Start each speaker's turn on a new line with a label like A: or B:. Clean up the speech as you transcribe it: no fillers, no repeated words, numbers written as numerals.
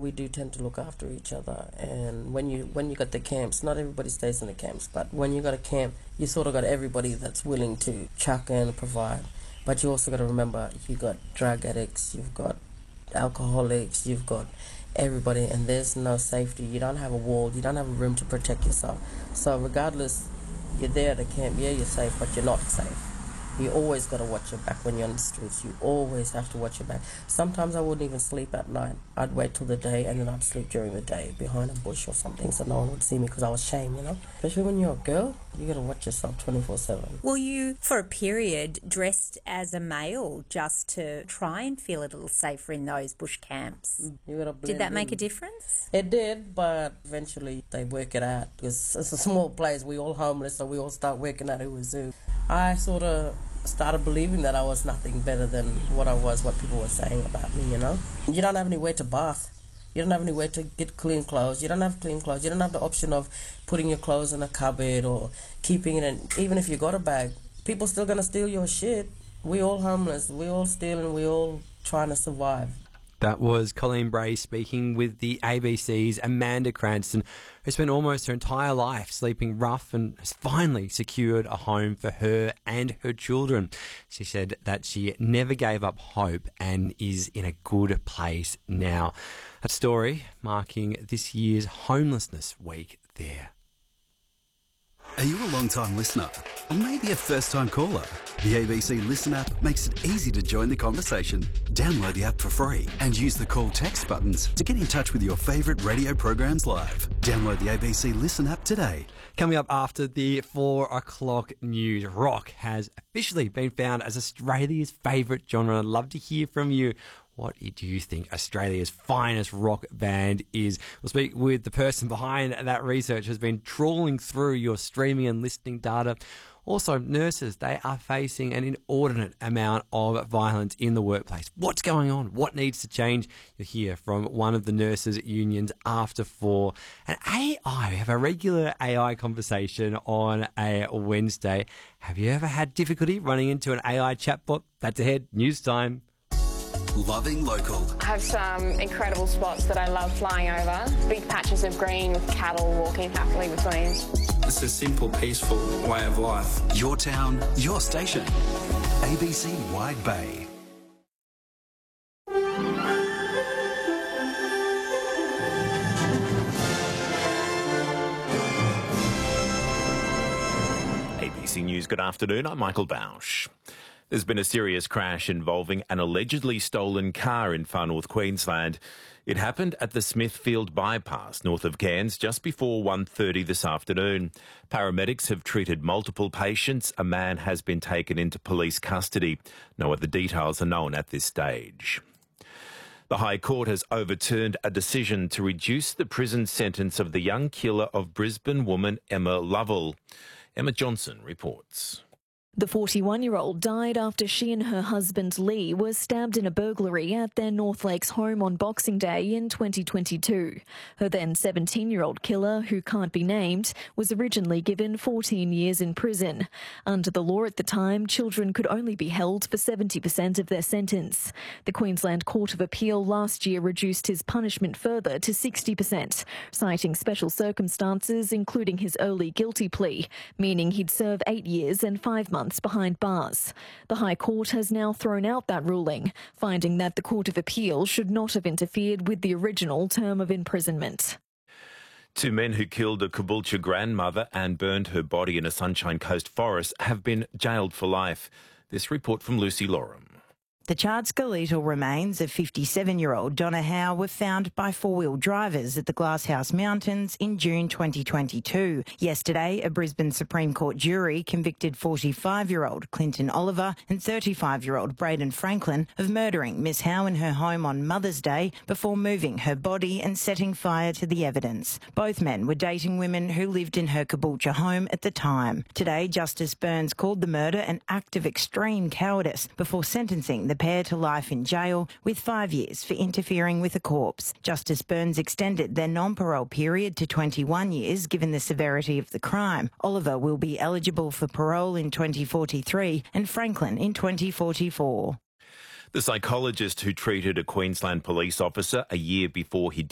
A: we do tend to look after each other. And when you got the camps, not everybody stays in the camps, but when you got a camp, you sort of got everybody that's willing to chuck in and provide. But you also got to remember, you got drug addicts, you've got alcoholics, you've got everybody, and there's no safety. You don't have a wall, you don't have a room to protect yourself. So regardless, you're there at the camp, yeah, you're safe, but you're not safe. You always got to watch your back when you're on the streets. You always have to watch your back. Sometimes I wouldn't even sleep at night. I'd wait till the day, and then I'd sleep during the day behind a bush or something, so no one would see me because I was ashamed, you know. Especially when you're a girl, you got to watch yourself 24/7.
B: Were you, for a period, dressed as a male just to try and feel a little safer in those bush camps?
A: You gotta blend
B: Did that make
A: in.
B: a difference?
A: It did, but eventually they work it out because it's a small place. We all homeless, so we all start working out who was who. I sort of started believing that I was nothing better than what I was, what people were saying about me, you know. You don't have anywhere to bath. You don't have anywhere to get clean clothes. You don't have clean clothes. You don't have the option of putting your clothes in a cupboard or keeping it in. Even if you got a bag, people still going to steal your shit. We all homeless. We all stealing. We all trying to survive.
C: That was Colleen Bray speaking with the ABC's Amanda Cranston, who spent almost her entire life sleeping rough and has finally secured a home for her and her children. She said that she never gave up hope and is in a good place now. That story marking this year's Homelessness Week there.
D: Are you a long-time listener? Or maybe a first-time caller? The ABC Listen app makes it easy to join the conversation. Download the app for free and use the call text buttons to get in touch with your favourite radio programs live. Download the ABC Listen app today.
C: Coming up after the 4 o'clock news, rock has officially been found as Australia's favourite genre. I'd love to hear from you. What do you think Australia's finest rock band is? We'll speak with the person behind that research who's been trawling through your streaming and listening data. Also, nurses, they are facing an inordinate amount of violence in the workplace. What's going on? What needs to change? You'll hear from one of the nurses' unions after 4. And AI, we have a regular AI conversation on a Wednesday. Have you ever had difficulty running into an AI chatbot? That's ahead. News time.
D: Loving local.
E: I have some incredible spots that I love flying over. Big patches of green with cattle walking happily between.
F: It's a simple, peaceful way of life.
D: Your town, your station. ABC Wide Bay.
G: ABC News, good afternoon. I'm Michael Bausch. There's been a serious crash involving an allegedly stolen car in far north Queensland. It happened at the Smithfield bypass north of Cairns just before 1:30 this afternoon. Paramedics have treated multiple patients. A man has been taken into police custody. No other details are known at this stage. The High Court has overturned a decision to reduce the prison sentence of the young killer of Brisbane woman Emma Lovell. Emma Johnson reports.
H: The 41-year-old died after she and her husband Lee were stabbed in a burglary at their North Lakes home on Boxing Day in 2022. Her then 17-year-old killer, who can't be named, was originally given 14 years in prison. Under the law at the time, children could only be held for 70% of their sentence. The Queensland Court of Appeal last year reduced his punishment further to 60%, citing special circumstances including his early guilty plea, meaning he'd serve 8 years and 5 months behind bars. The High Court has now thrown out that ruling, finding that the Court of Appeal should not have interfered with the original term of imprisonment.
G: 2 men who killed a Caboolture grandmother and burned her body in a Sunshine Coast forest have been jailed for life. This report from Lucy Loram.
I: The charred skeletal remains of 57-year-old Donna Howe were found by four-wheel drivers at the Glasshouse Mountains in June 2022. Yesterday, a Brisbane Supreme Court jury convicted 45-year-old Clinton Oliver and 35-year-old Braden Franklin of murdering Miss Howe in her home on Mother's Day before moving her body and setting fire to the evidence. Both men were dating women who lived in her Caboolture home at the time. Today, Justice Burns called the murder an act of extreme cowardice before sentencing the pair to life in jail with 5 years for interfering with a corpse. Justice Burns extended their non-parole period to 21 years given the severity of the crime. Oliver will be eligible for parole in 2043 and Franklin in 2044.
G: The psychologist who treated a Queensland police officer a year before he